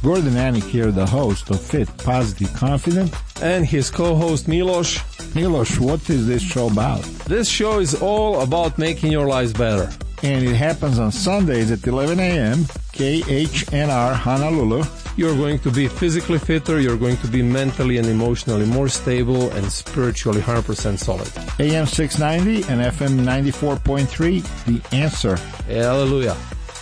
Gordon Anik here, the host of Fit, Positive, Confident. And his co-host Milos. Milos, what is this show about? This show is all about making your lives better. And it happens on Sundays at 11 a.m., KHNR Honolulu. You're going to be physically fitter, you're going to be mentally and emotionally more stable, and spiritually 100% solid. AM 690 and FM 94.3, The Answer. Hallelujah.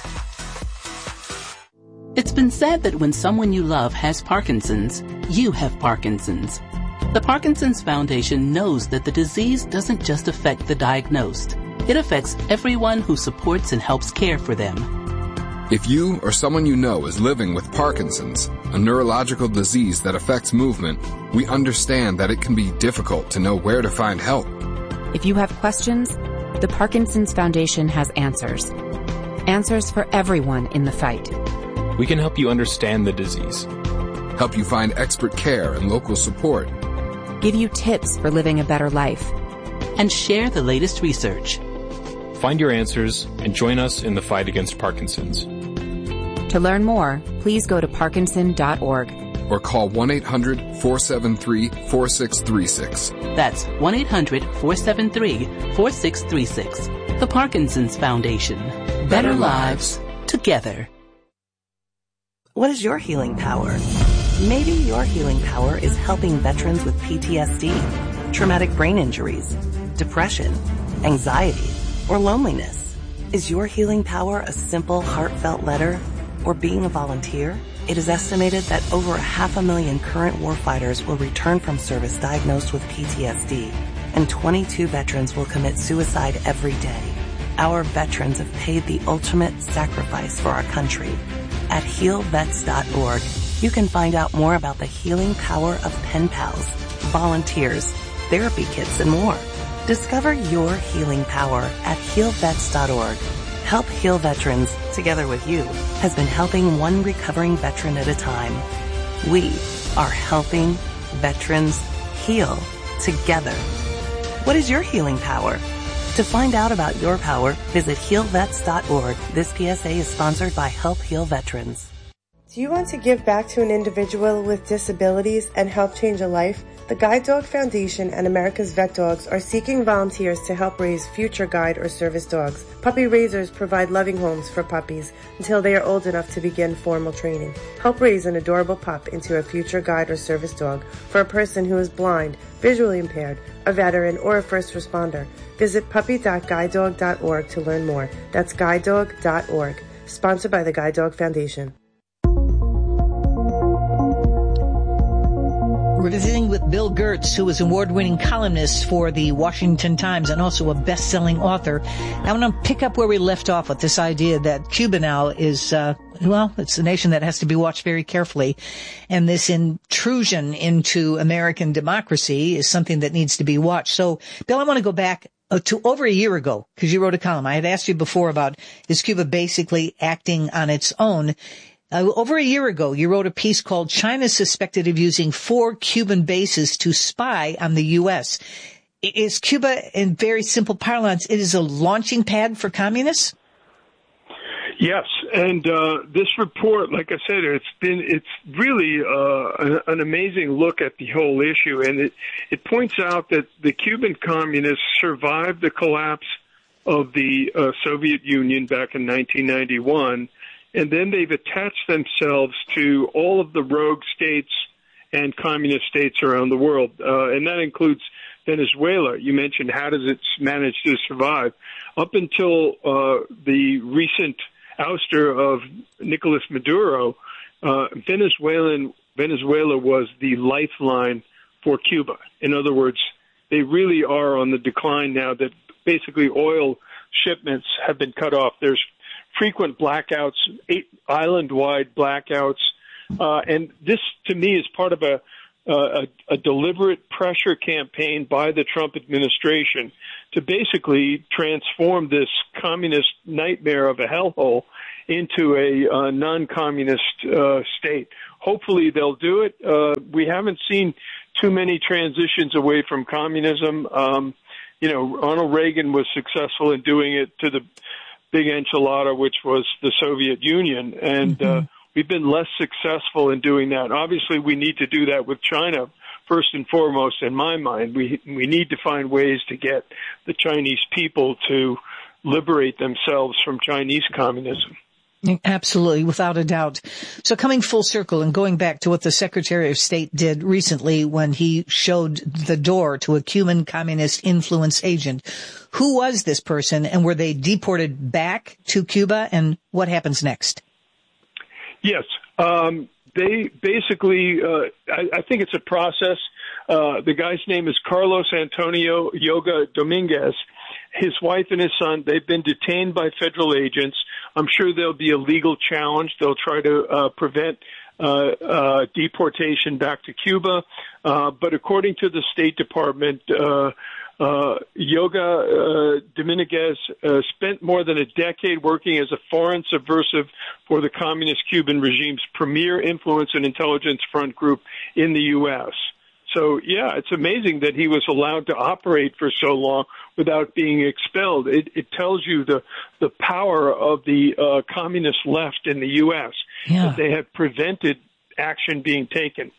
It's been said that when someone you love has Parkinson's, you have Parkinson's. The Parkinson's Foundation knows that the disease doesn't just affect the diagnosed. It affects everyone who supports and helps care for them. If you or someone you know is living with Parkinson's, a neurological disease that affects movement, we understand that it can be difficult to know where to find help. If you have questions, the Parkinson's Foundation has answers. Answers for everyone in the fight. We can help you understand the disease, help you find expert care and local support, give you tips for living a better life, and share the latest research. Find your answers and join us in the fight against Parkinson's. To learn more, please go to parkinson.org or call 1-800-473-4636. That's 1-800-473-4636. The Parkinson's Foundation. Better lives together. What is your healing power? Maybe your healing power is helping veterans with PTSD, traumatic brain injuries, depression, anxiety, or loneliness. Is your healing power a simple, heartfelt letter or being a volunteer? It is estimated that over 500,000 current warfighters will return from service diagnosed with PTSD, and 22 veterans will commit suicide every day. Our veterans have paid the ultimate sacrifice for our country. At healvets.org, you can find out more about the healing power of pen pals, volunteers, therapy kits, and more. Discover your healing power at healvets.org. Help Heal Veterans, together with you, has been helping one recovering veteran at a time. We are helping veterans heal together. What is your healing power? To find out about your power, visit healvets.org. This PSA is sponsored by Help Heal Veterans. Do you want to give back to an individual with disabilities and help change a life? The Guide Dog Foundation and America's Vet Dogs are seeking volunteers to help raise future guide or service dogs. Puppy raisers provide loving homes for puppies until they are old enough to begin formal training. Help raise an adorable pup into a future guide or service dog for a person who is blind, visually impaired, a veteran, or a first responder. Visit puppy.guidedog.org to learn more. That's guidedog.org. Sponsored by the Guide Dog Foundation. We're visiting with Bill Gertz, who is an award-winning columnist for the Washington Times and also a best-selling author. I want to pick up where we left off with this idea that Cuba now is, it's a nation that has to be watched very carefully. And this intrusion into American democracy is something that needs to be watched. So, Bill, I want to go back to over a year ago, because you wrote a column. I had asked you before about, is Cuba basically acting on its own? Over a year ago, you wrote a piece called China is suspected of using 4 Cuban bases to spy on the U.S. Is Cuba, in very simple parlance, it is a launching pad for communists? Yes, and this report, like I said, it's really an amazing look at the whole issue, and it points out that the Cuban communists survived the collapse of the Soviet Union back in 1991. And then they've attached themselves to all of the rogue states and communist states around the world. And that includes Venezuela. You mentioned, how does it manage to survive? Up until the recent ouster of Nicolas Maduro, Venezuela was the lifeline for Cuba. In other words, they really are on the decline now that basically oil shipments have been cut off. There's frequent blackouts, 8 island-wide blackouts, and this, to me, is part of a deliberate pressure campaign by the Trump administration to basically transform this communist nightmare of a hellhole into a non-communist state. Hopefully they'll do it. We haven't seen too many transitions away from communism. Ronald Reagan was successful in doing it to the big enchilada, which was the Soviet Union. And we've been less successful in doing that. Obviously, we need to do that with China first and foremost. In my mind, we need to find ways to get the Chinese people to liberate themselves from Chinese communism. Absolutely, without a doubt. So coming full circle and going back to what the Secretary of State did recently when he showed the door to a Cuban communist influence agent, who was this person and were they deported back to Cuba, and what happens next? Yes, they basically, I think it's a process. The guy's name is Carlos Antonio Yoga Dominguez. His wife and his son, they've been detained by federal agents. I'm sure there'll be a legal challenge. They'll try to prevent deportation back to Cuba. But according to the State Department, Yoga Dominguez spent more than a decade working as a foreign subversive for the communist Cuban regime's premier influence and intelligence front group in the U.S. So, yeah, it's amazing that he was allowed to operate for so long without being expelled. It tells you the power of the communist left in the U.S., that they have prevented action being taken.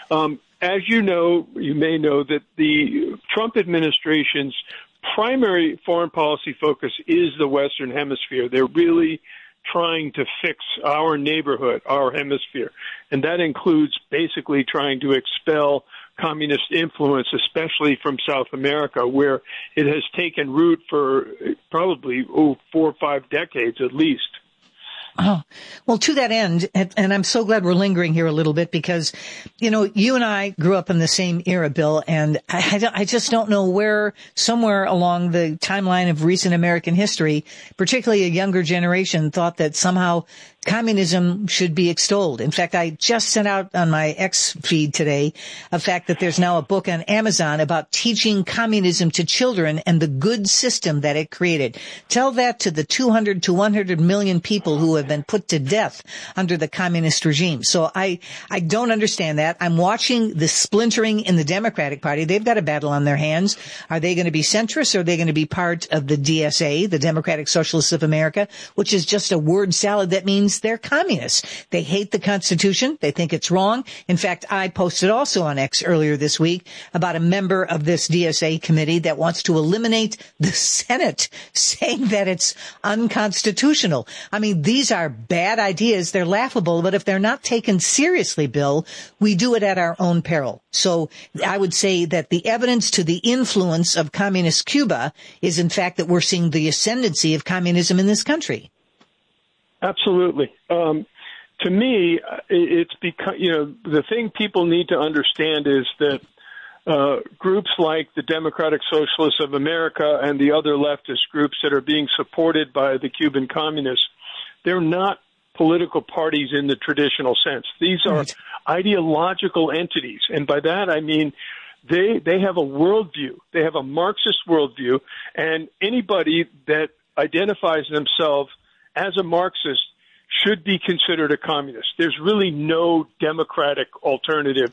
As you know, you may know that the Trump administration's primary foreign policy focus is the Western Hemisphere. They're really trying to fix our neighborhood, our hemisphere. And that includes basically trying to expel communist influence, especially from South America, where it has taken root for probably 4 or 5 decades at least. Oh, well, to that end, and I'm so glad we're lingering here a little bit because, you know, you and I grew up in the same era, Bill, and I just don't know where somewhere along the timeline of recent American history, particularly a younger generation, thought that somehow communism should be extolled. In fact, I just sent out on my X feed today a fact that there's now a book on Amazon about teaching communism to children and the good system that it created. Tell that to the 200 to 100 million people who have been put to death under the communist regime. So I don't understand that. I'm watching the splintering in the Democratic Party. They've got a battle on their hands. Are they going to be centrist or are they going to be part of the DSA, the Democratic Socialists of America, which is just a word salad that means they're communists. They hate the Constitution. They think it's wrong. In fact, I posted also on X earlier this week about a member of this DSA committee that wants to eliminate the Senate, saying that it's unconstitutional. I mean, these are bad ideas. They're laughable, but if they're not taken seriously, Bill, we do it at our own peril. So I would say that the evidence to the influence of communist Cuba is, in fact, that we're seeing the ascendancy of communism in this country. Absolutely. To me, it's because, you know, the thing people need to understand is that groups like the Democratic Socialists of America and the other leftist groups that are being supported by the Cuban communists, they're not political parties in the traditional sense. These are ideological entities. And by that, I mean, they have a worldview. They have a Marxist worldview. And anybody that identifies themselves as a Marxist should be considered a communist. There's really no democratic alternative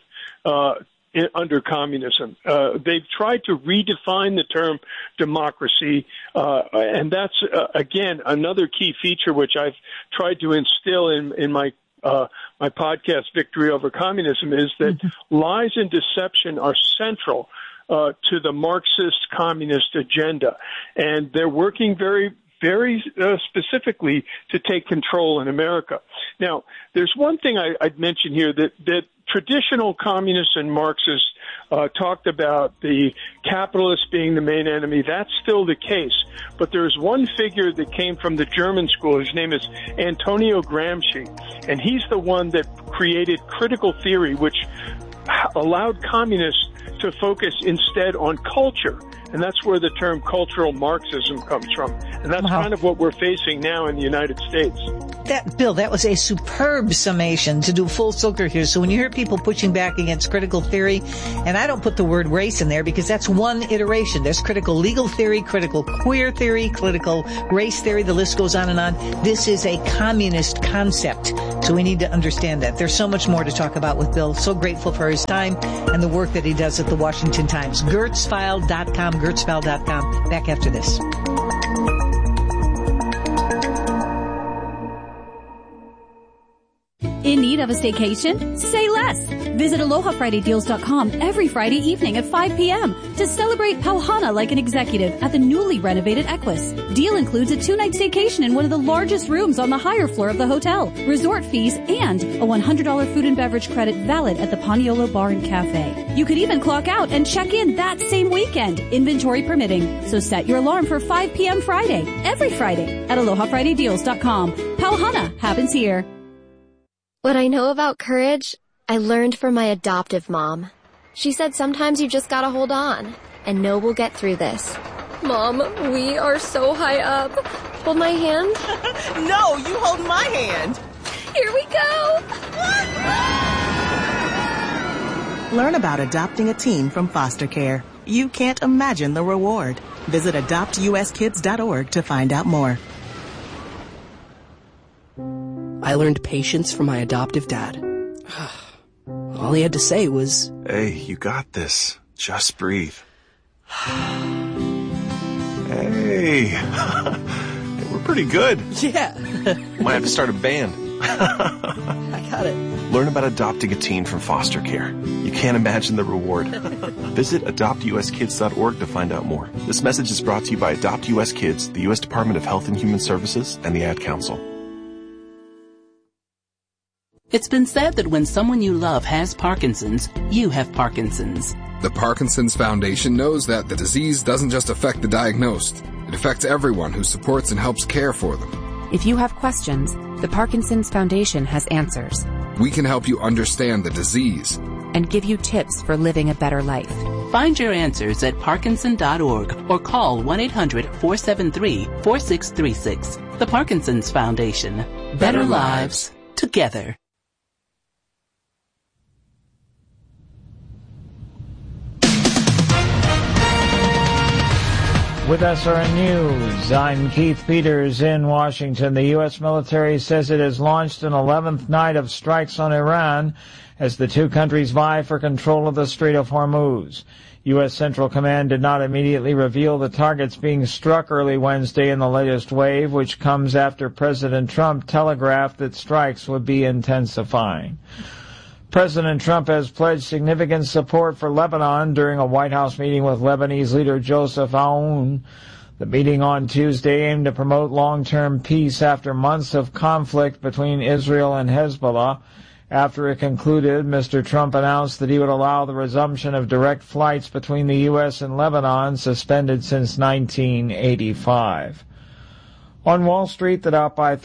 under communism. They've tried to redefine the term democracy, and that's, again, another key feature which I've tried to instill in my podcast, Victory Over Communism, is that lies and deception are central to the Marxist communist agenda, and they're working very specifically to take control in America. Now, there's one thing I'd mention here that traditional communists and Marxists talked about the capitalists being the main enemy. That's still the case. But there's one figure that came from the German school. His name is Antonio Gramsci, and he's the one that created critical theory, which allowed communists to focus instead on culture. And that's where the term cultural Marxism comes from. And that's kind of what we're facing now in the United States. Bill, that was a superb summation to do full circle here. So when you hear people pushing back against critical theory, and I don't put the word race in there because that's one iteration. There's critical legal theory, critical queer theory, critical race theory. The list goes on and on. This is a communist concept. So we need to understand that. There's so much more to talk about with Bill. So grateful for his time and the work that he does at the Washington Times. Gertzfile.com, Gertzfile.com. Back after this. In need of a staycation? Say less. Visit AlohaFridayDeals.com every Friday evening at 5 p.m. to celebrate Pauhana like an executive at the newly renovated Equus. Deal includes a 2-night staycation in one of the largest rooms on the higher floor of the hotel, resort fees, and a $100 food and beverage credit valid at the Paniolo Bar and Cafe. You could even clock out and check in that same weekend, inventory permitting. So set your alarm for 5 p.m. Friday, every Friday at AlohaFridayDeals.com. Pauhana happens here. What I know about courage, I learned from my adoptive mom. She said sometimes you just gotta hold on and know we'll get through this. Mom, we are so high up. Hold my hand. No, you hold my hand. Here we go. Learn about adopting a teen from foster care. You can't imagine the reward. Visit adoptuskids.org to find out more. I learned patience from my adoptive dad. All he had to say was, "Hey, you got this. Just breathe." Hey, we're pretty good. Yeah. Might have to start a band. I got it. Learn about adopting a teen from foster care. You can't imagine the reward. Visit adoptuskids.org to find out more. This message is brought to you by Adopt US Kids, the U.S. Department of Health and Human Services, and the Ad Council. It's been said that when someone you love has Parkinson's, you have Parkinson's. The Parkinson's Foundation knows that the disease doesn't just affect the diagnosed. It affects everyone who supports and helps care for them. If you have questions, the Parkinson's Foundation has answers. We can help you understand the disease and give you tips for living a better life. Find your answers at Parkinson.org or call 1-800-473-4636. The Parkinson's Foundation. Better lives together. With SRN News, I'm Keith Peters in Washington. The U.S. military says it has launched an 11th night of strikes on Iran as the two countries vie for control of the Strait of Hormuz. U.S. Central Command did not immediately reveal the targets being struck early Wednesday in the latest wave, which comes after President Trump telegraphed that strikes would be intensifying. President Trump has pledged significant support for Lebanon during a White House meeting with Lebanese leader Joseph Aoun. The meeting on Tuesday aimed to promote long-term peace after months of conflict between Israel and Hezbollah. After it concluded, Mr. Trump announced that he would allow the resumption of direct flights between the U.S. and Lebanon, suspended since 1985. On Wall Street, the Dow by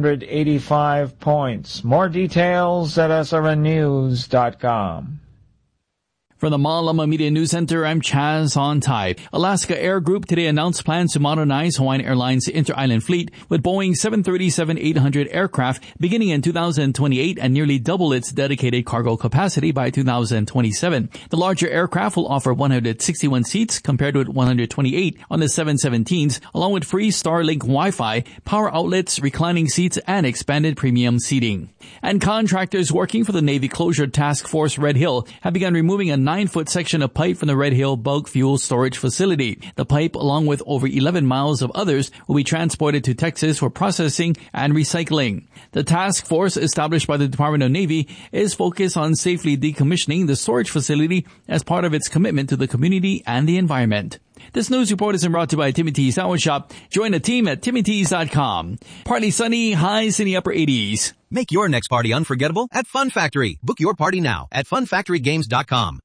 385 points. More details at srnnews.com. From the Malama Media News Center, I'm Chaz on Tide. Alaska Air Group today announced plans to modernize Hawaiian Airlines' inter-island fleet with Boeing 737-800 aircraft beginning in 2028 and nearly double its dedicated cargo capacity by 2027. The larger aircraft will offer 161 seats compared with 128 on the 717s, along with free Starlink Wi-Fi, power outlets, reclining seats, and expanded premium seating. And contractors working for the Navy Closure Task Force Red Hill have begun removing a 9-foot section of pipe from the Red Hill bulk fuel storage facility. The pipe, along with over 11 miles of others, will be transported to Texas for processing and recycling. The task force, established by the Department of Navy, is focused on safely decommissioning the storage facility as part of its commitment to the community and the environment. This news report is brought to you by Timmy T's Sandwich Shop. Join the team at TimmyT's.com. Partly sunny, highs in the upper 80s. Make your next party unforgettable at Fun Factory. Book your party now at funfactorygames.com.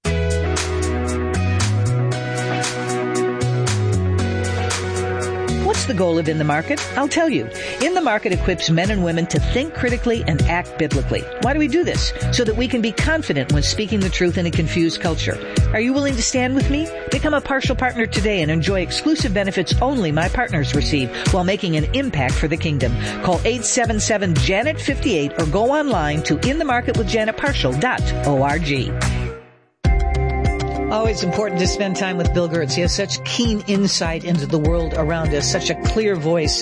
What's the goal of In the Market? I'll tell you. In the Market equips men and women to think critically and act biblically. Why do we do this? So that we can be confident when speaking the truth in a confused culture. Are you willing to stand with me? Become a partial partner today and enjoy exclusive benefits only my partners receive while making an impact for the kingdom. Call 877-JANET-58 or go online to inthemarketwithjanetpartial.org. Always important to spend time with Bill Gertz. He has such keen insight into the world around us, such a clear voice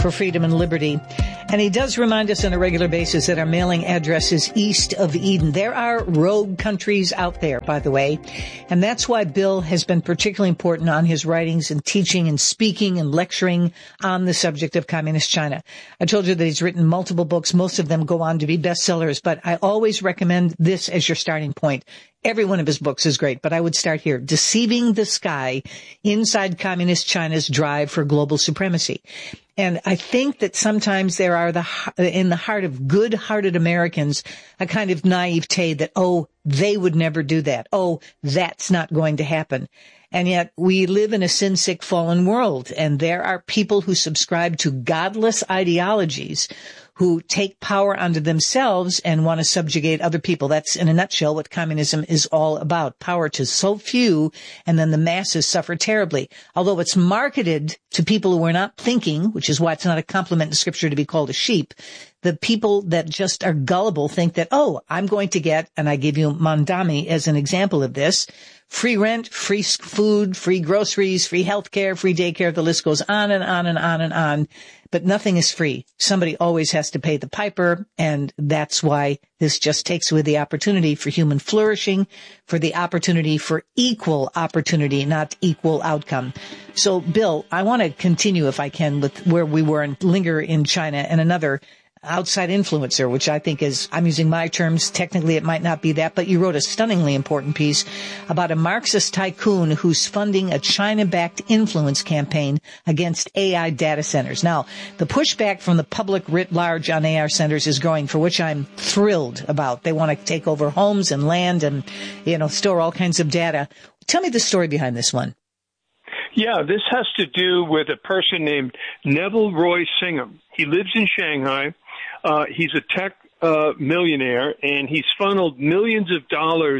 for freedom and liberty. And he does remind us on a regular basis that our mailing address is east of Eden. There are rogue countries out there, by the way. And that's why Bill has been particularly important on his writings and teaching and speaking and lecturing on the subject of communist China. I told you that he's written multiple books. Most of them go on to be bestsellers, but I always recommend this as your starting point. Every one of his books is great, but I would start here. Deceiving the Sky, Inside Communist China's Drive for Global Supremacy. And I think that sometimes there are in the heart of good-hearted Americans a kind of naivete that, oh, they would never do that. Oh, that's not going to happen. And yet we live in a sin-sick, fallen world, and there are people who subscribe to godless ideologies who take power unto themselves and want to subjugate other people. That's, in a nutshell, what communism is all about. Power to so few, and then the masses suffer terribly. Although it's marketed to people who are not thinking, which is why it's not a compliment in Scripture to be called a sheep, the people that just are gullible think that, oh, I'm going to get, and I give you Mondami as an example of this, free rent, free food, free groceries, free health care, free daycare. The list goes on and on and on and on. But nothing is free. Somebody always has to pay the piper, and that's why this just takes away the opportunity for human flourishing, for the opportunity for equal opportunity, not equal outcome. So, Bill, I want to continue, if I can, with where we were and linger in China and another outside influencer, which I think is, I'm using my terms, technically it might not be that, but you wrote a stunningly important piece about a Marxist tycoon who's funding a China-backed influence campaign against AI data centers. Now, the pushback from the public writ large on AI centers is growing, for which I'm thrilled about. They want to take over homes and land and, store all kinds of data. Tell me the story behind this one. Yeah, this has to do with a person named Neville Roy Singham. He lives in Shanghai. He's a tech millionaire, and he's funneled millions of dollars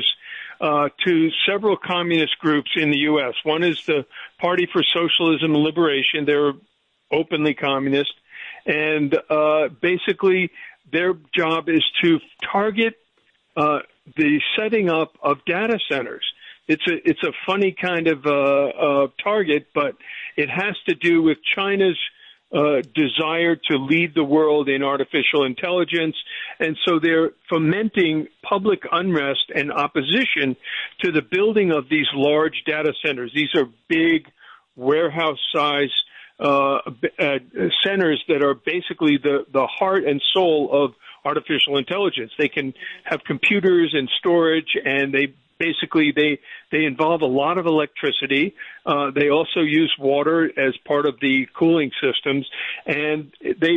to several communist groups in the U.S. One is the Party for Socialism and Liberation. They're openly communist, and basically their job is to target the setting up of data centers. It's a funny kind of target, but it has to do with China's desire to lead the world in artificial intelligence. And so they're fomenting public unrest and opposition to the building of these large data centers. These are big warehouse-size centers that are basically the heart and soul of artificial intelligence. They can have computers and storage, and they involve a lot of electricity. They also use water as part of the cooling systems, and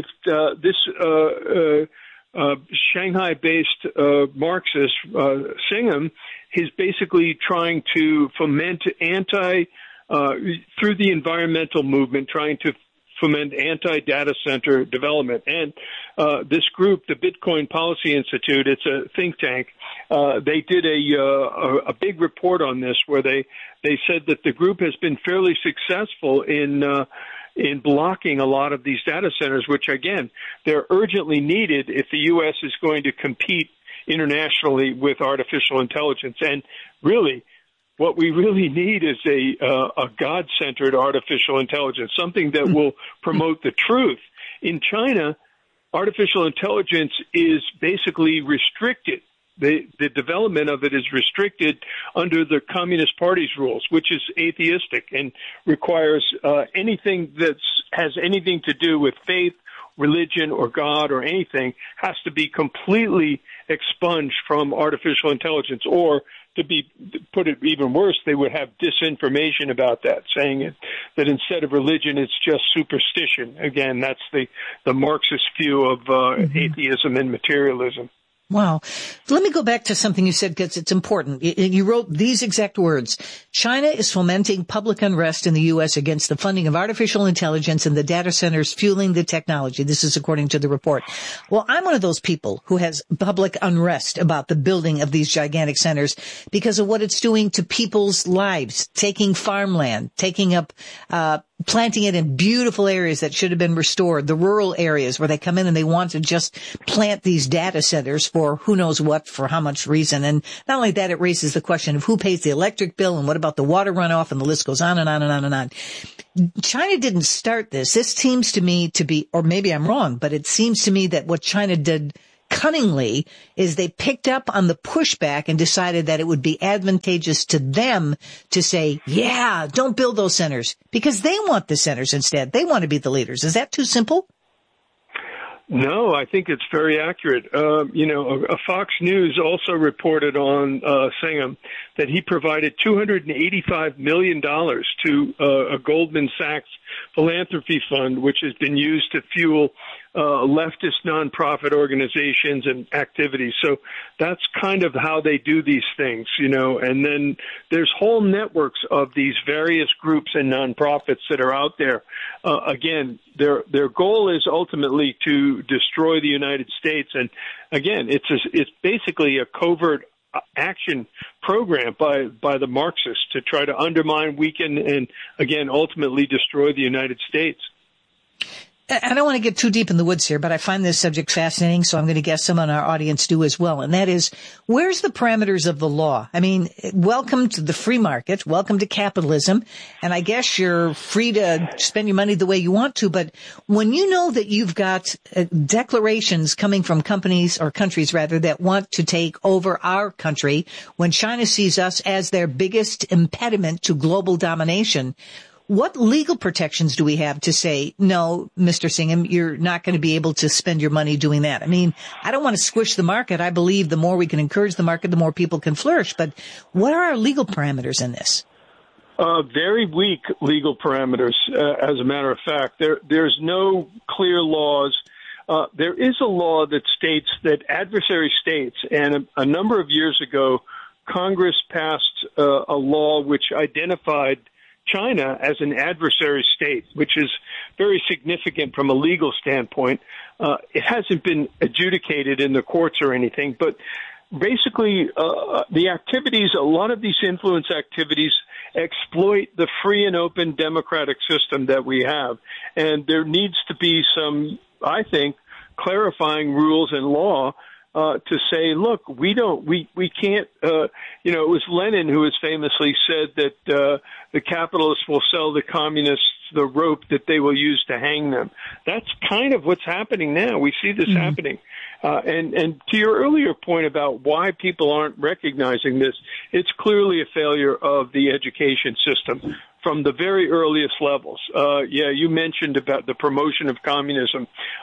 Shanghai-based Marxist Singham is basically trying to foment through the environmental movement, trying to foment anti-data center development. And this group, the Bitcoin Policy Institute, it's a think tank, they did a big report on this where they said that the group has been fairly successful in blocking a lot of these data centers, which, again, they're urgently needed if the U.S. is going to compete internationally with artificial intelligence. And really, what we really need is a God-centered artificial intelligence, something that will promote the truth. In China, artificial intelligence is basically restricted. The development of it is restricted under the Communist Party's rules, which is atheistic and requires anything that has anything to do with faith, religion, or God or anything has to be completely expunged from artificial intelligence, or to put it even worse, they would have disinformation about that, saying that instead of religion, it's just superstition. Again, that's the Marxist view of atheism and materialism. Wow. Let me go back to something you said because it's important. You wrote these exact words. China is fomenting public unrest in the U.S. against the funding of artificial intelligence and the data centers fueling the technology. This is according to the report. Well, I'm one of those people who has public unrest about the building of these gigantic centers because of what it's doing to people's lives, taking farmland, taking up planting it in beautiful areas that should have been restored, the rural areas where they come in and they want to just plant these data centers for who knows what, for how much reason. And not only that, it raises the question of who pays the electric bill and what about the water runoff, and the list goes on and on and on and on. China didn't start this. This seems to me to be, or maybe I'm wrong, but it seems to me that what China did cunningly is they picked up on the pushback and decided that it would be advantageous to them to say, yeah, don't build those centers, because they want the centers instead. They want to be the leaders. Is that too simple? No, I think it's very accurate. A Fox News also reported on Singham that he provided $285 million to a Goldman Sachs philanthropy fund, which has been used to fuel leftist nonprofit organizations and activities. So that's kind of how they do these things, and then there's whole networks of these various groups and nonprofits that are out there. Again, their goal is ultimately to destroy the United States. And again, it's basically a covert action program by the Marxists to try to undermine, weaken, and again, ultimately destroy the United States. I don't want to get too deep in the woods here, but I find this subject fascinating, so I'm going to guess some in our audience do as well. And that is, where's the parameters of the law? I mean, welcome to the free market, welcome to capitalism, and I guess you're free to spend your money the way you want to, but when you know that you've got declarations coming from companies, or countries rather, that want to take over our country, when China sees us as their biggest impediment to global domination, what legal protections do we have to say, no, Mr. Singham, you're not going to be able to spend your money doing that? I mean, I don't want to squish the market. I believe the more we can encourage the market, the more people can flourish. But what are our legal parameters in this? Very weak legal parameters, as a matter of fact. There's no clear laws. There is a law that states that adversary states, and a number of years ago, Congress passed a law which identified China as an adversary state, which is very significant from a legal standpoint. It hasn't been adjudicated in the courts or anything, but basically the activities, a lot of these influence activities exploit the free and open democratic system that we have. And there needs to be some, I think, clarifying rules and law to say, look, we can't, it was Lenin who has famously said that the capitalists will sell the communists the rope that they will use to hang them. That's kind of what's happening now. We see this happening. And to your earlier point about why people aren't recognizing this, it's clearly a failure of the education system from the very earliest levels. You mentioned about the promotion of communism.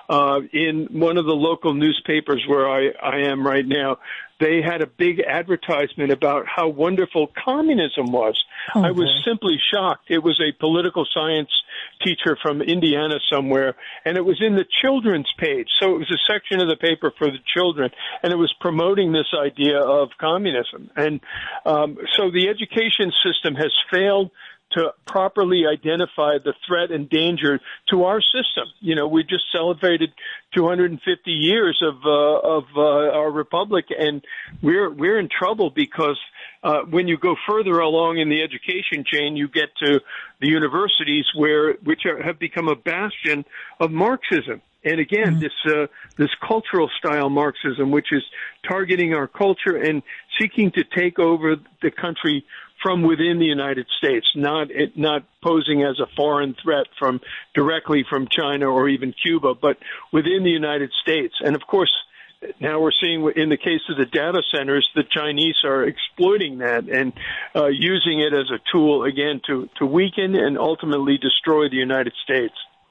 In one of the local newspapers where I am right now, they had a big advertisement about how wonderful communism was. I was simply shocked. It was a political science teacher from Indiana somewhere, and it was in the children's page. So it was a section of the paper for the children, and it was promoting this idea of communism. And so the education system has failed to properly identify the threat and danger to our system. We just celebrated 250 years of our republic, and we're in trouble because when you go further along in the education chain, you get to the universities which have become a bastion of Marxism. And again, this cultural style Marxism, which is targeting our culture and seeking to take over the country from within the United States, not posing as a foreign threat directly from China or even Cuba, but within the United States. And of course, now we're seeing in the case of the data centers, the Chinese are exploiting that and using it as a tool, again, to weaken and ultimately destroy the United States.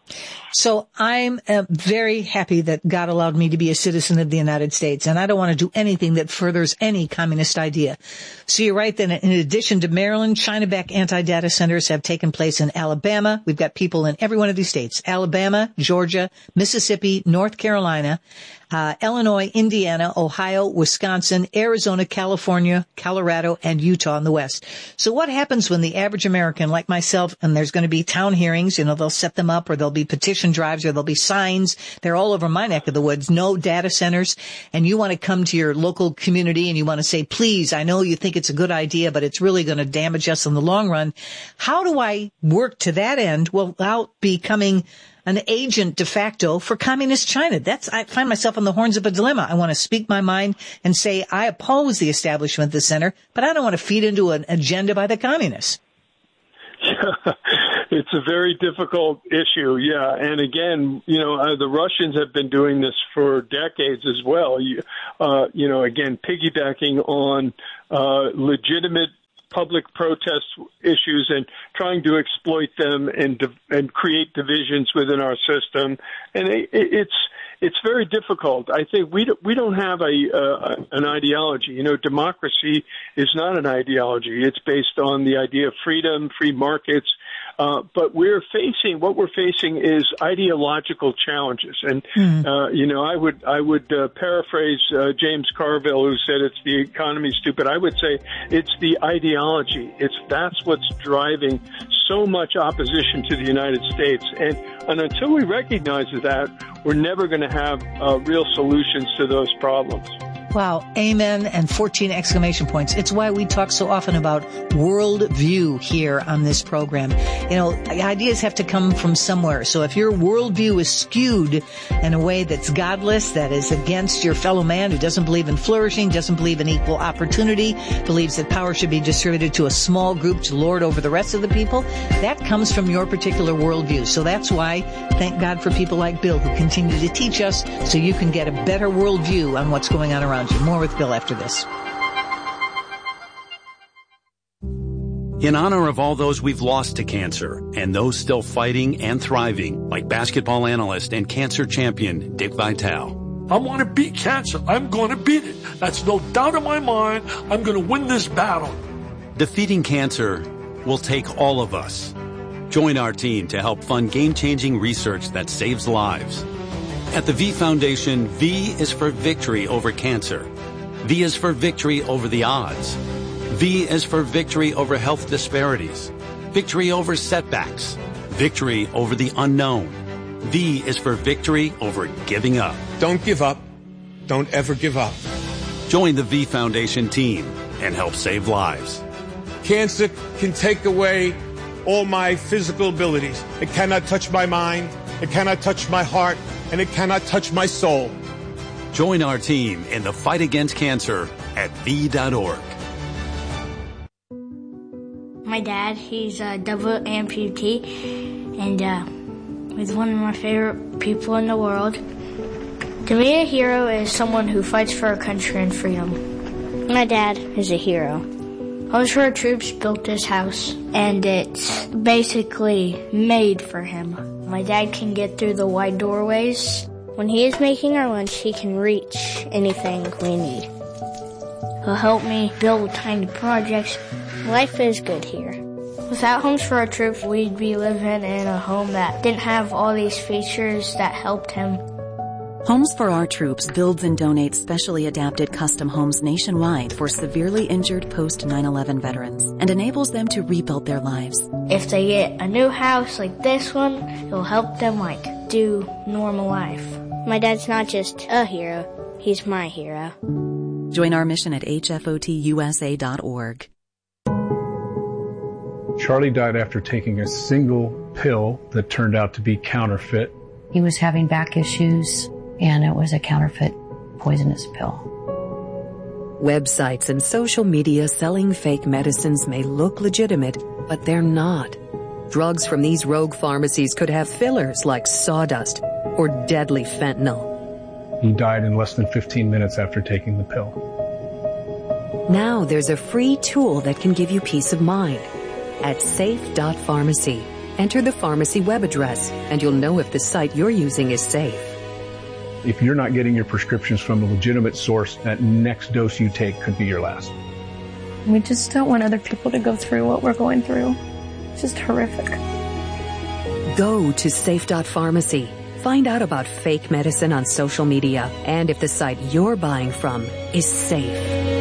So I'm very happy that God allowed me to be a citizen of the United States, and I don't want to do anything that furthers any communist idea. So you're right that in addition to Maryland, China-backed anti-data centers have taken place in Alabama. We've got people in every one of these states: Alabama, Georgia, Mississippi, North Carolina. Illinois, Indiana, Ohio, Wisconsin, Arizona, California, Colorado, and Utah in the West. So what happens when the average American like myself, and there's going to be town hearings, they'll set them up, or there'll be petition drives, or there'll be signs. They're all over my neck of the woods, no data centers, and you want to come to your local community and you want to say, please, I know you think it's a good idea, but it's really going to damage us in the long run. How do I work to that end without becoming an agent de facto for communist China? I find myself on the horns of a dilemma. I want to speak my mind and say I oppose the establishment of the center, but I don't want to feed into an agenda by the communists. It's a very difficult issue, yeah. And again, the Russians have been doing this for decades as well. Again, piggybacking on legitimate public protest issues and trying to exploit them and create divisions within our system. And it's very difficult. I think we don't have an ideology. Democracy is not an ideology. It's based on the idea of freedom, free markets. But what we're facing is ideological challenges. And, I would paraphrase James Carville, who said it's the economy, stupid. I would say it's the ideology. That's what's driving so much opposition to the United States. And until we recognize that, we're never going to have real solutions to those problems. Wow. Amen. And 14 exclamation points. It's why we talk so often about worldview here on this program. Ideas have to come from somewhere. So if your worldview is skewed in a way that's godless, that is against your fellow man, who doesn't believe in flourishing, doesn't believe in equal opportunity, believes that power should be distributed to a small group to lord over the rest of the people, that comes from your particular worldview. So that's why, thank God for people like Bill who continue to teach us so you can get a better worldview on what's going on around you. More with Bill after this. In honor of all those we've lost to cancer and those still fighting and thriving, like basketball analyst and cancer champion Dick Vitale. I want to beat cancer. I'm going to beat it. That's no doubt in my mind. I'm going to win this battle. Defeating cancer will take all of us. Join our team to help fund game-changing research that saves lives. At the V Foundation, V is for victory over cancer. V is for victory over the odds. V is for victory over health disparities, victory over setbacks, victory over the unknown. V is for victory over giving up. Don't give up. Don't ever give up. Join the V Foundation team and help save lives. Cancer can take away all my physical abilities. It cannot touch my mind. It cannot touch my heart. And it cannot touch my soul. Join our team in the fight against cancer at V.org. My dad, he's a double amputee, and he's one of my favorite people in the world. To me, a hero is someone who fights for our country and freedom. My dad is a hero. Homes for Our Troops built this house, and it's basically made for him. My dad can get through the wide doorways. When he is making our lunch, he can reach anything we need. He'll help me build tiny projects. Life is good here. Without Homes for Our Troops, we'd be living in a home that didn't have all these features that helped him. Homes for Our Troops builds and donates specially adapted custom homes nationwide for severely injured post-9/11 veterans and enables them to rebuild their lives. If they get a new house like this one, it'll help them do normal life. My dad's not just a hero, he's my hero. Join our mission at hfotusa.org. Charlie died after taking a single pill that turned out to be counterfeit. He was having back issues, and it was a counterfeit poisonous pill. Websites and social media selling fake medicines may look legitimate, but they're not. Drugs from these rogue pharmacies could have fillers like sawdust or deadly fentanyl. He died in less than 15 minutes after taking the pill. Now there's a free tool that can give you peace of mind. At safe.pharmacy, enter the pharmacy web address, and you'll know if the site you're using is safe. If you're not getting your prescriptions from a legitimate source, that next dose you take could be your last. We just don't want other people to go through what we're going through. It's just horrific. Go to safe.pharmacy. Find out about fake medicine on social media and if the site you're buying from is safe.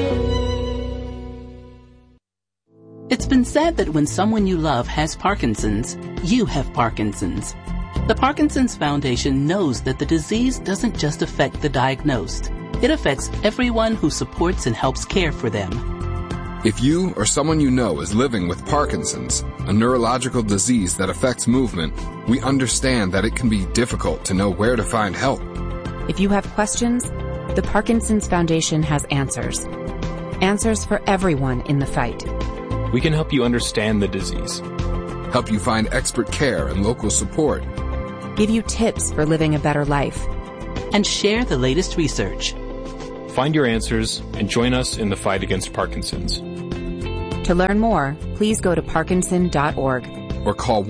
It's been said that when someone you love has Parkinson's, you have Parkinson's. The Parkinson's Foundation knows that the disease doesn't just affect the diagnosed. It affects everyone who supports and helps care for them. If you or someone you know is living with Parkinson's, a neurological disease that affects movement, we understand that it can be difficult to know where to find help. If you have questions, the Parkinson's Foundation has answers. Answers for everyone in the fight. We can help you understand the disease, help you find expert care and local support, give you tips for living a better life, and share the latest research. Find your answers and join us in the fight against Parkinson's. To learn more, please go to parkinson.org. Or call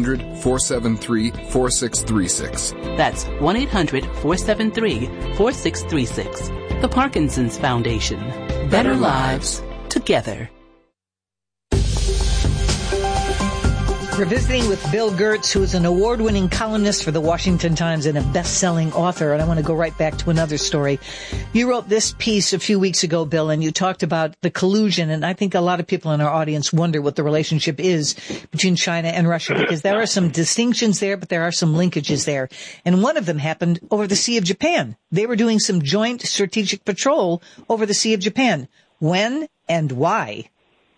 1-800-473-4636. That's 1-800-473-4636. The Parkinson's Foundation. Better lives together. We're visiting with Bill Gertz, who is an award-winning columnist for the Washington Times and a best-selling author. And I want to go right back to another story. You wrote this piece a few weeks ago, Bill, and you talked about the collusion. And I think a lot of people in our audience wonder what the relationship is between China and Russia, because there are some distinctions there, but there are some linkages there. And one of them happened over the Sea of Japan. They were doing some joint strategic patrol over the Sea of Japan. When and why?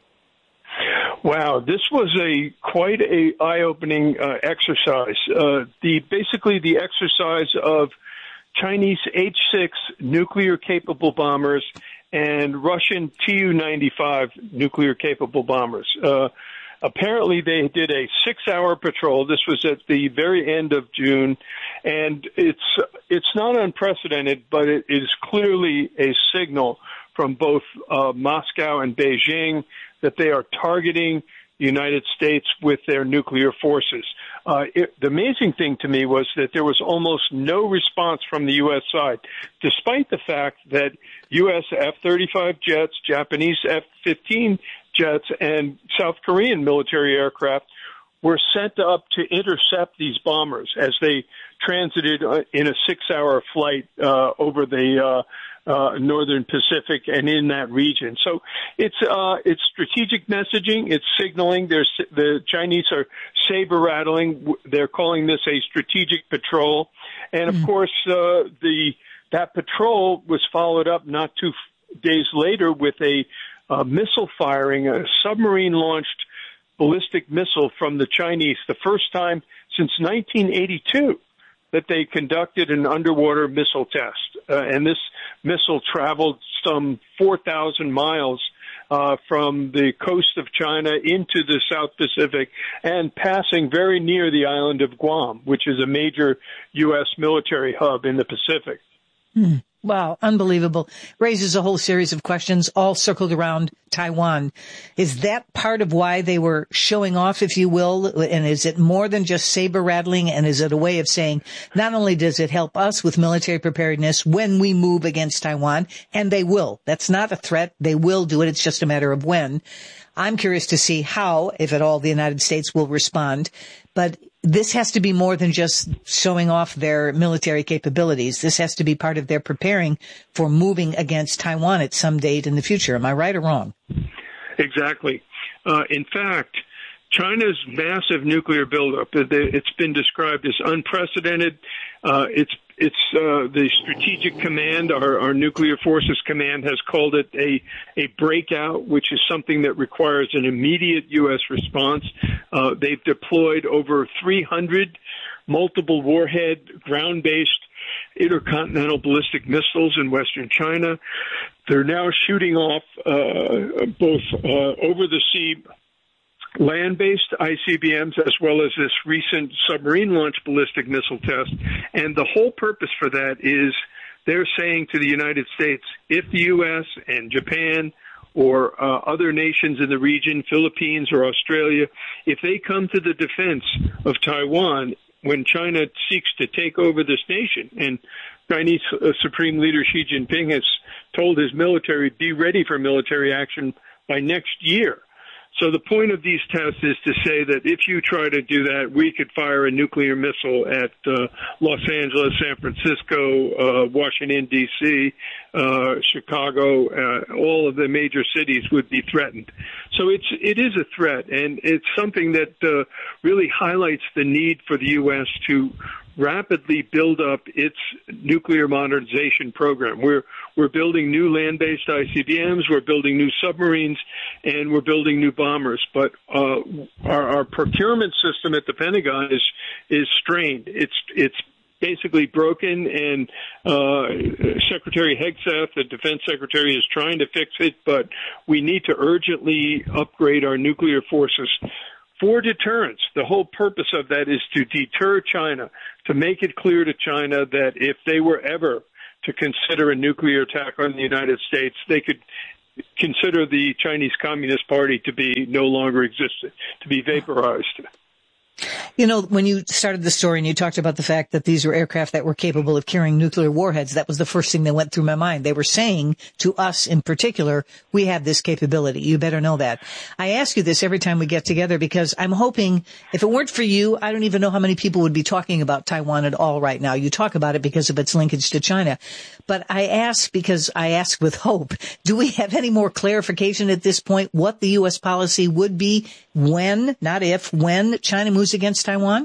Wow, this was quite a eye-opening exercise. Basically the exercise of Chinese H-6 nuclear-capable bombers and Russian Tu-95 nuclear-capable bombers. Apparently, they did a 6-hour patrol. This was at the very end of June, and it's not unprecedented, but it is clearly a signal from both Moscow and Beijing that they are targeting the United States with their nuclear forces. The amazing thing to me was that there was almost no response from the U.S. side, despite the fact that U.S. F-35 jets, Japanese F-15 jets, and South Korean military aircraft were sent up to intercept these bombers as they transited in a 6-hour flight over the northern Pacific and in that region. So it's strategic messaging. It's signaling. The Chinese are saber rattling. They're calling this a strategic patrol. And of course, that patrol was followed up not 2 days later with a missile firing, a submarine launched ballistic missile from the Chinese, the first time since 1982. That they conducted an underwater missile test. And this missile traveled some 4,000 miles from the coast of China into the South Pacific and passing very near the island of Guam, which is a major U.S. military hub in the Pacific. Wow, unbelievable. Raises a whole series of questions, all circled around Taiwan. Is that part of why they were showing off, if you will? And is it more than just saber rattling? And is it a way of saying, not only does it help us with military preparedness when we move against Taiwan, and they will. That's not a threat. They will do it. It's just a matter of when. I'm curious to see how, if at all, the United States will respond. But this has to be more than just showing off their military capabilities. This has to be part of their preparing for moving against Taiwan at some date in the future. Am I right or wrong? Exactly. In fact, China's massive nuclear buildup, it's been described as unprecedented. It's the Strategic Command, our Nuclear Forces Command, has called it a breakout, which is something that requires an immediate U.S. response. They've deployed over 300 multiple warhead, ground-based intercontinental ballistic missiles in western China. They're now shooting off both over-the-sea land-based ICBMs as well as this recent submarine-launched ballistic missile test. And the whole purpose for that is they're saying to the United States, if the U.S. and Japan or other nations in the region, Philippines or Australia, if they come to the defense of Taiwan when China seeks to take over this nation, and Chinese Supreme Leader Xi Jinping has told his military, be ready for military action by next year. So the point of these tests is to say that if you try to do that, we could fire a nuclear missile at Los Angeles, San Francisco, Washington, D.C., Chicago, all of the major cities would be threatened. So it is a threat, and it's something that really highlights the need for the U.S. to rapidly build up its nuclear modernization program. We're building new land-based ICBMs, we're building new submarines, and we're building new bombers. But our procurement system at the Pentagon is strained. It's basically broken, and Secretary Hegseth, the Defense Secretary, is trying to fix it, but we need to urgently upgrade our nuclear forces for deterrence. The whole purpose of that is to deter China, to make it clear to China that if they were ever to consider a nuclear attack on the United States, they could consider the Chinese Communist Party to be no longer existent, to be vaporized. You know, when you started the story and you talked about the fact that these were aircraft that were capable of carrying nuclear warheads, that was the first thing that went through my mind. They were saying to us in particular, we have this capability. You better know that. I ask you this every time we get together because I'm hoping, if it weren't for you, I don't even know how many people would be talking about Taiwan at all right now. You talk about it because of its linkage to China. But I ask because I ask with hope. Do we have any more clarification at this point what the U.S. policy would be when, not if, when China moves against Taiwan?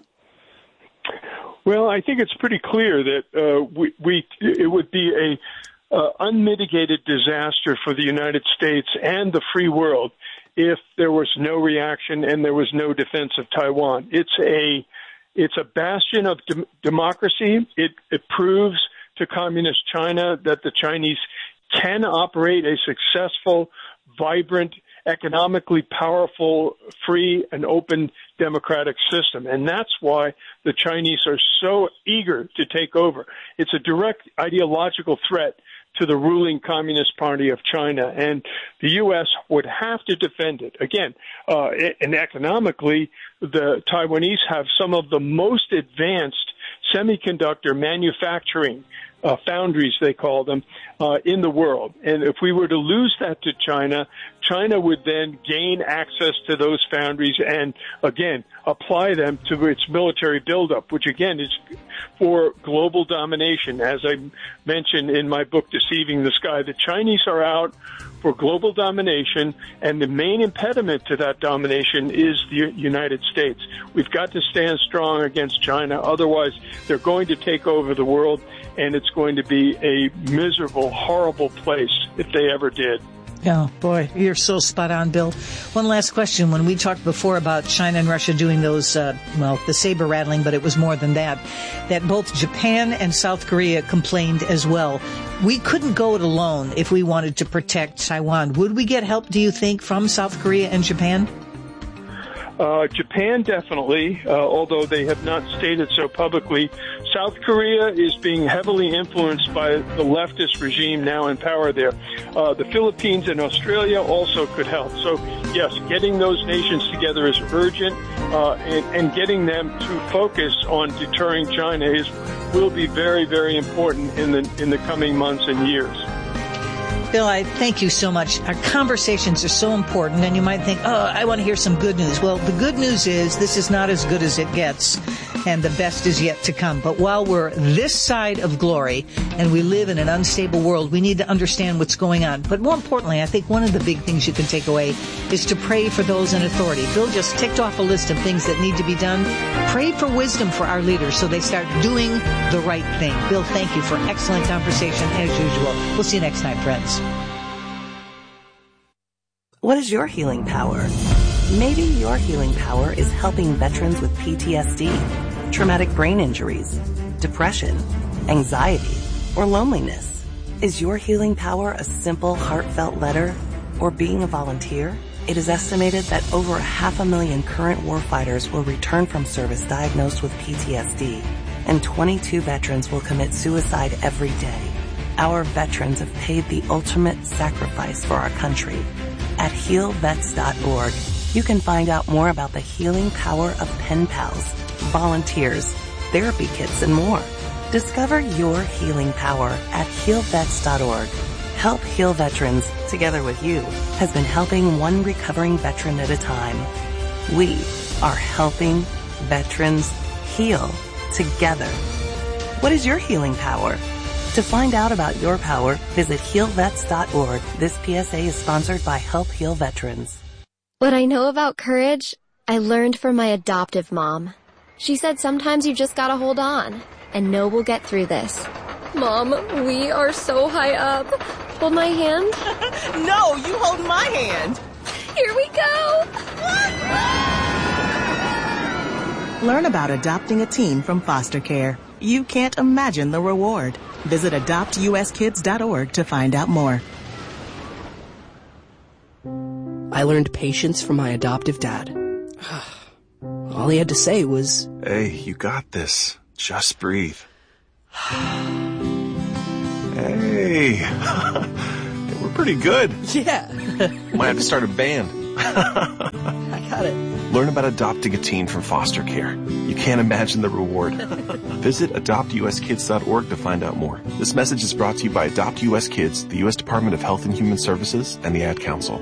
Well, I think it's pretty clear that it would be a unmitigated disaster for the United States and the free world if there was no reaction and there was no defense of Taiwan. It's a bastion of democracy. It proves to communist China that the Chinese can operate a successful, vibrant, economically powerful, free and open democratic system. And that's why the Chinese are so eager to take over. It's a direct ideological threat to the ruling Communist Party of China, and the U.S. would have to defend it. Again, and economically, the Taiwanese have some of the most advanced semiconductor manufacturing foundries, they call them, in the world. And if we were to lose that to China, China would then gain access to those foundries and, again, apply them to its military buildup, which, again, is for global domination. As I mentioned in my book, Deceiving the Sky, the Chinese are out for global domination, and the main impediment to that domination is the United States. We've got to stand strong against China. Otherwise, they're going to take over the world, and it's going to be a miserable, horrible place if they ever did. Oh, boy, you're so spot on, Bill. One last question. When we talked before about China and Russia doing those, the saber rattling, but it was more than that both Japan and South Korea complained as well. We couldn't go it alone if we wanted to protect Taiwan. Would we get help, do you think, from South Korea and Japan? Japan definitely, although they have not stated so publicly. South Korea is being heavily influenced by the leftist regime now in power there. The Philippines and Australia also could help. So, yes, getting those nations together is urgent, and getting them to focus on deterring China will be very, very important in the coming months and years. Bill, I thank you so much. Our conversations are so important, and you might think, I want to hear some good news. Well, the good news is this is not as good as it gets, and the best is yet to come. But while we're this side of glory, and we live in an unstable world, we need to understand what's going on. But more importantly, I think one of the big things you can take away is to pray for those in authority. Bill just ticked off a list of things that need to be done. Pray for wisdom for our leaders so they start doing the right thing. Bill, thank you for excellent conversation as usual. We'll see you next time, friends. What is your healing power? Maybe your healing power is helping veterans with PTSD, traumatic brain injuries, depression, anxiety, or loneliness. Is your healing power a simple, heartfelt letter or being a volunteer? It is estimated that over 500,000 current warfighters will return from service diagnosed with PTSD, and 22 veterans will commit suicide every day. Our veterans have paid the ultimate sacrifice for our country. At HealVets.org, you can find out more about the healing power of pen pals, volunteers, therapy kits, and more. Discover your healing power at HealVets.org. Help Heal Veterans, together with you, has been helping one recovering veteran at a time. We are helping veterans heal together. What is your healing power? To find out about your power, visit healvets.org. This PSA is sponsored by Help Heal Veterans. What I know about courage, I learned from my adoptive mom. She said sometimes you just gotta hold on and know we'll get through this. Mom, we are so high up. Hold my hand. No, you hold my hand. Here we go. Learn about adopting a teen from foster care. You can't imagine the reward. Visit adoptuskids.org to find out more. I learned patience from my adoptive dad. All he had to say was, "Hey, you got this. Just breathe." Hey, we're pretty good. Yeah. Might have to start a band. I got it. Learn about adopting a teen from foster care. You can't imagine the reward. Visit adoptuskids.org to find out more. This message is brought to you by Adopt US Kids, the U.S. Department of Health and Human Services, and the Ad Council.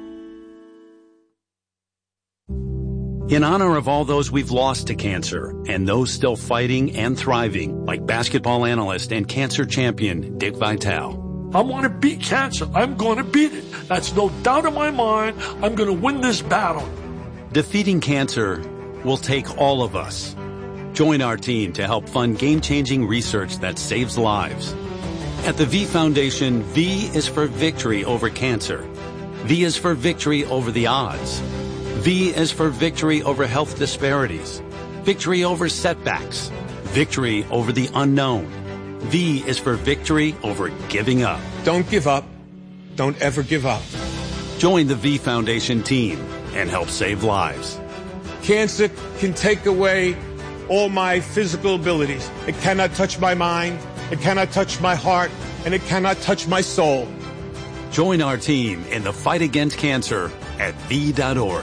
In honor of all those we've lost to cancer and those still fighting and thriving, like basketball analyst and cancer champion Dick Vitale. I want to beat cancer. I'm going to beat it. That's no doubt in my mind. I'm going to win this battle. Defeating cancer will take all of us. Join our team to help fund game-changing research that saves lives. At the V Foundation, V is for victory over cancer. V is for victory over the odds. V is for victory over health disparities, victory over setbacks, victory over the unknown. V is for victory over giving up. Don't give up. Don't ever give up. Join the V Foundation team and help save lives. Cancer can take away all my physical abilities. It cannot touch my mind, it cannot touch my heart, and it cannot touch my soul. Join our team in the fight against cancer at V.org.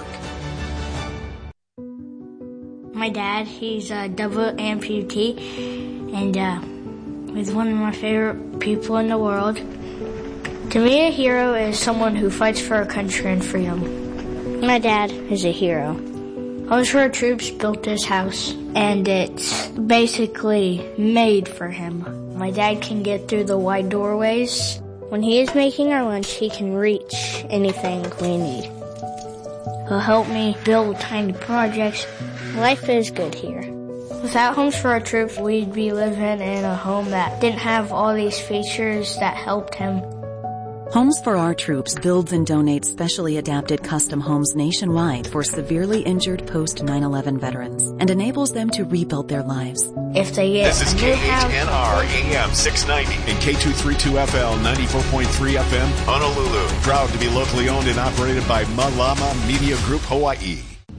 My dad, he's a double amputee, and he's one of my favorite people in the world. To me, a hero is someone who fights for our country and freedom. My dad is a hero. Homes for Our Troops built this house, and it's basically made for him. My dad can get through the wide doorways. When he is making our lunch, he can reach anything we need. He'll help me build tiny projects. Life is good here. Without Homes for Our Troops, we'd be living in a home that didn't have all these features that helped him. Homes for Our Troops builds and donates specially adapted custom homes nationwide for severely injured post-9/11 veterans and enables them to rebuild their lives. If they get This is KHNR AM 690 and K232FL 94.3 FM, Honolulu. Proud to be locally owned and operated by Malama Media Group Hawaii.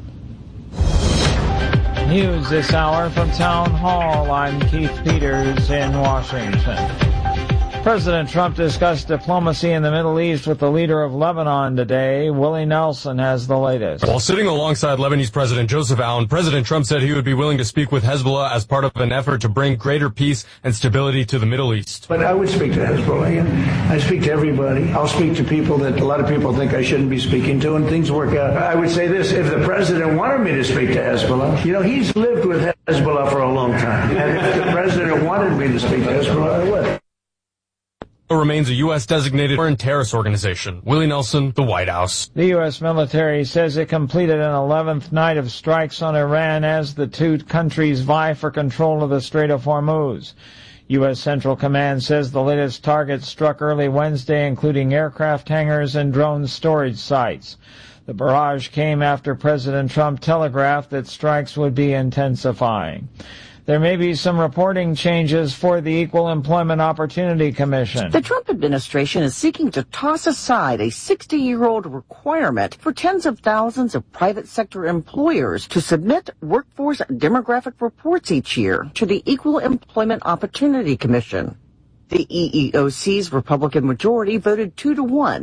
News this hour from Town Hall. I'm Keith Peters in Washington. President Trump discussed diplomacy in the Middle East with the leader of Lebanon today. Willie Nelson has the latest. While sitting alongside Lebanese President Joseph Aoun, President Trump said he would be willing to speak with Hezbollah as part of an effort to bring greater peace and stability to the Middle East. But I would speak to Hezbollah, and I speak to everybody. I'll speak to people that a lot of people think I shouldn't be speaking to, and things work out. I would say this, if the president wanted me to speak to Hezbollah, he's lived with Hezbollah for a long time. And if the president wanted me to speak to Hezbollah, I would. Remains a U.S.-designated foreign terrorist organization. Willie Nelson, the White House. The U.S. military says it completed an 11th night of strikes on Iran as the two countries vie for control of the Strait of Hormuz. U.S. Central Command says the latest targets struck early Wednesday, including aircraft hangars and drone storage sites. The barrage came after President Trump telegraphed that strikes would be intensifying. There may be some reporting changes for the Equal Employment Opportunity Commission. The Trump administration is seeking to toss aside a 60-year-old requirement for tens of thousands of private sector employers to submit workforce demographic reports each year to the Equal Employment Opportunity Commission. The EEOC's Republican majority voted 2-1.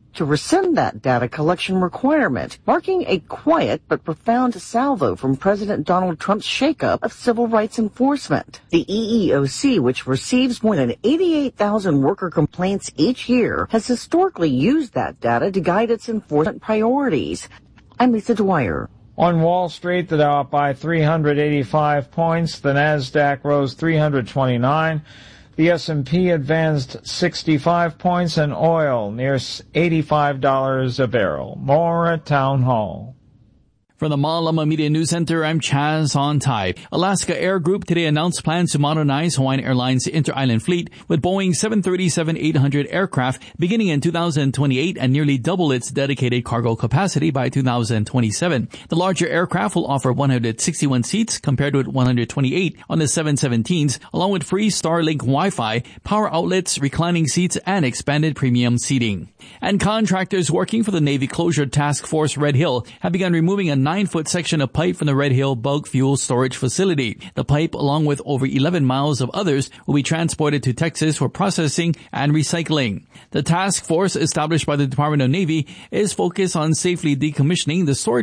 to rescind that data collection requirement, marking a quiet but profound salvo from President Donald Trump's shakeup of civil rights enforcement. The EEOC, which receives more than 88,000 worker complaints each year, has historically used that data to guide its enforcement priorities. I'm Lisa Dwyer. On Wall Street, the Dow up by 385 points. The Nasdaq rose 329. The S&P advanced 65 points, and oil near $85 a barrel. More at Town Hall. From the Malama Media News Center, I'm Chaz On-Tai. Alaska Air Group today announced plans to modernize Hawaiian Airlines' inter-island fleet with Boeing 737-800 aircraft beginning in 2028 and nearly double its dedicated cargo capacity by 2027. The larger aircraft will offer 161 seats compared with 128 on the 717s, along with free Starlink Wi-Fi, power outlets, reclining seats, and expanded premium seating. And contractors working for the Navy Closure Task Force Red Hill have begun removing a 9-foot section of pipe from the Red Hill bulk fuel storage facility. The pipe, along with over 11 miles of others, will be transported to Texas for processing and recycling. The task force established by the Department of Navy is focused on safely decommissioning the storage